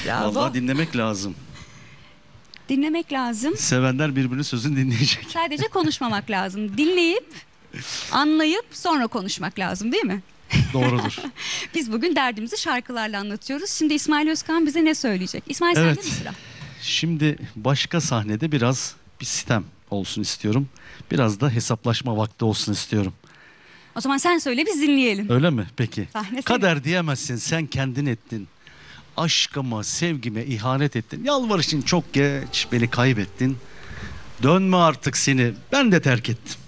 Bravo. Vallahi dinlemek lazım. Dinlemek lazım. Sevenler birbirinin sözünü dinleyecek. Sadece konuşmamak lazım. Dinleyip, anlayıp sonra konuşmak lazım, değil mi? Doğrudur. Biz bugün derdimizi şarkılarla anlatıyoruz. Şimdi İsmail Özkan bize ne söyleyecek? İsmail sende mi Evet. sıra? Şimdi başka sahnede biraz bir sitem olsun istiyorum. Biraz da hesaplaşma vakti olsun istiyorum. O zaman sen söyle, biz dinleyelim. Öyle mi? Peki. Sahne senin. Kader diyemezsin, sen kendin ettin. Aşkıma, sevgime ihanet ettin. Yalvarışın çok geç, beni kaybettin. Dönme artık, seni ben de terk ettim.